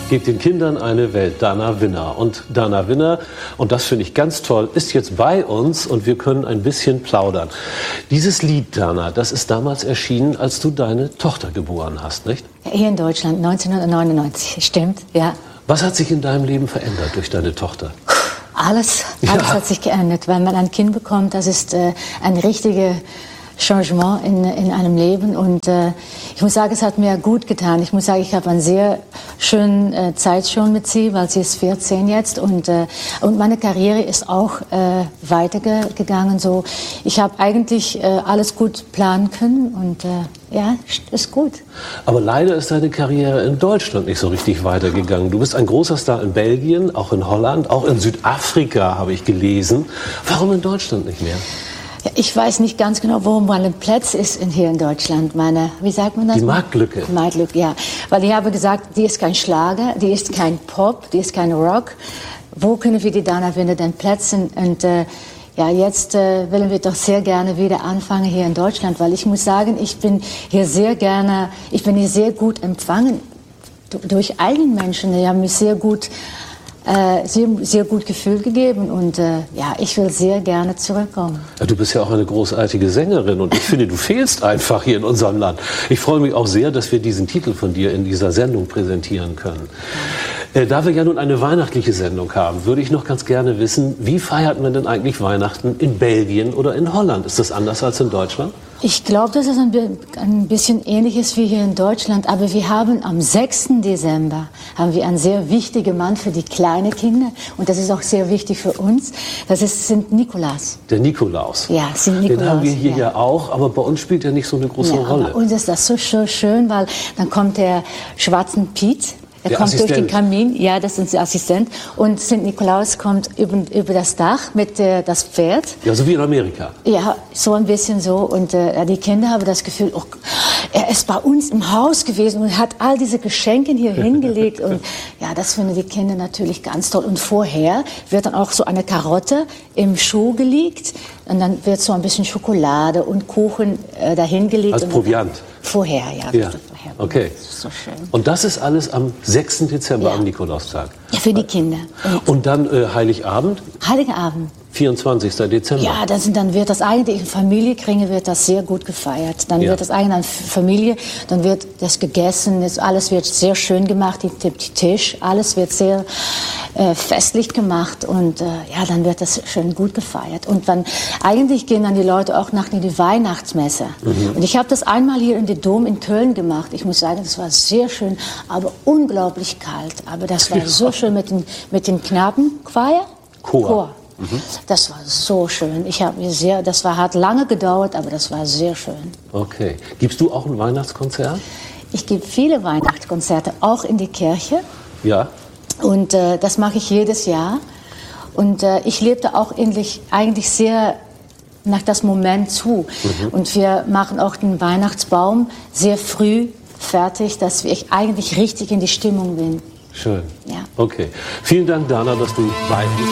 Gebt den Kindern eine Welt. Dana Winner. Und Dana Winner, und das finde ich ganz toll, ist jetzt bei uns und wir können ein bisschen plaudern. Dieses Lied, Dana, das ist damals erschienen, als du deine Tochter geboren hast, nicht? Hier in Deutschland, 1999, stimmt, ja. Was hat sich in deinem Leben verändert durch deine Tochter? Alles hat sich geändert. Wenn man ein Kind bekommt, das ist ein richtiges Changement in einem Leben. Und ich muss sagen, es hat mir gut getan. Ich muss sagen, ich habe eine sehr schöne Zeit schon mit sie, weil sie ist 14 jetzt. Und meine Karriere ist auch weitergegangen. So, ich habe eigentlich alles gut planen können und ja, ist gut. Aber leider ist deine Karriere in Deutschland nicht so richtig weitergegangen. Du bist ein großer Star in Belgien, auch in Holland, auch in Südafrika habe ich gelesen. Warum in Deutschland nicht mehr? Ja, ich weiß nicht ganz genau, wo mein Platz ist hier in Deutschland. Wie sagt man das? Die Marktlücke. Die Marktlücke, ja. Weil ich habe gesagt, die ist kein Schlager, die ist kein Pop, die ist kein Rock. Wo können wir die Dana Winner denn plätzen? Und ja, jetzt wollen wir doch sehr gerne wieder anfangen hier in Deutschland, weil ich muss sagen, ich bin hier sehr gut empfangen durch eigene Menschen. Die haben mich sehr gut Gefühl gegeben und ja, ich will sehr gerne zurückkommen. Ja, du bist ja auch eine großartige Sängerin und ich finde, du fehlst einfach hier in unserem Land. Ich freue mich auch sehr, dass wir diesen Titel von dir in dieser Sendung präsentieren können. Da wir ja nun eine weihnachtliche Sendung haben, würde ich noch ganz gerne wissen, wie feiert man denn eigentlich Weihnachten in Belgien oder in Holland? Ist das anders als in Deutschland? Ich glaube, dass es ein bisschen ähnlich ist wie hier in Deutschland. Aber wir haben am 6. Dezember einen sehr wichtigen Mann für die kleinen Kinder. Und das ist auch sehr wichtig für uns. Sind Nikolaus. Der Nikolaus. Ja, sind Nikolaus. Den haben wir hier ja auch, aber bei uns spielt er nicht so eine große Rolle. Bei uns ist das so schön, weil dann kommt der schwarze Piet. Er kommt durch den Kamin, ja, das ist der Assistent. Und St. Nikolaus kommt über das Dach mit das Pferd. Ja, so wie in Amerika. Ja, so ein bisschen so. Und die Kinder haben das Gefühl, oh, er ist bei uns im Haus gewesen und hat all diese Geschenke hier hingelegt. Und ja, das finden die Kinder natürlich ganz toll. Und vorher wird dann auch so eine Karotte im Schuh gelegt. Und dann wird so ein bisschen Schokolade und Kuchen dahingelegt. Als Proviant? Vorher, ja. Ja. Okay. Das ist so schön. Und das ist alles am 6. Dezember, am Nikolaustag? Ja, für die Kinder. Und dann Heiligabend? Heiligabend. 24. Dezember. Ja, dann wird das eigentlich in Familie wird das sehr gut gefeiert. Dann wird das eigentlich in Familie, dann wird das gegessen, alles wird sehr schön gemacht, der Tisch, alles wird sehr festlich gemacht und ja, dann wird das schön gut gefeiert. Und eigentlich gehen dann die Leute auch nach die Weihnachtsmesse. Und ich habe das einmal hier in der Dom in Köln gemacht. Ich muss sagen, das war sehr schön, aber unglaublich kalt. Aber das war so schön mit den Knabenchor. Chor. Das war so schön. Hat lange gedauert, aber das war sehr schön. Okay. Gibst du auch ein Weihnachtskonzert? Ich gebe viele Weihnachtskonzerte, auch in die Kirche. Ja. Und das mache ich jedes Jahr. Und ich lebte auch eigentlich sehr nach das Moment zu. Und wir machen auch den Weihnachtsbaum sehr früh fertig, dass ich eigentlich richtig in die Stimmung bin. Schön. Ja. Okay. Vielen Dank, Dana, dass du bei uns